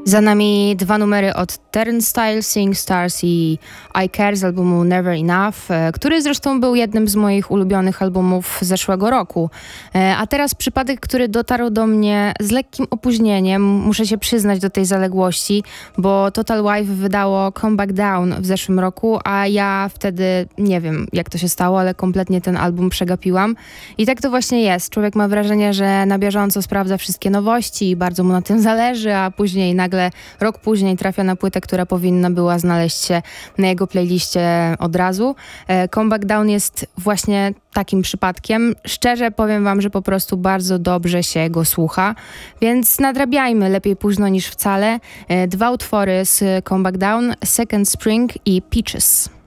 Za nami dwa numery od Turnstile, Seeing Stars i I Care z albumu Never Enough, który zresztą był jednym z moich ulubionych albumów zeszłego roku. A teraz przypadek, który dotarł do mnie z lekkim opóźnieniem, muszę się przyznać do tej zaległości, bo Total Wife wydało Come Back Down w zeszłym roku, a ja wtedy nie wiem jak to się stało, ale kompletnie ten album przegapiłam. I tak to właśnie jest. Człowiek ma wrażenie, że na bieżąco sprawdza wszystkie nowości i bardzo mu na tym zależy, a później nagle rok później trafia na płytę, która powinna była znaleźć się na jego playliście od razu. Come Back Down jest właśnie takim przypadkiem. Szczerze powiem wam, że po prostu bardzo dobrze się go słucha, więc nadrabiajmy, lepiej późno niż wcale. Dwa utwory z Come Back Down, Second Spring i Peaches.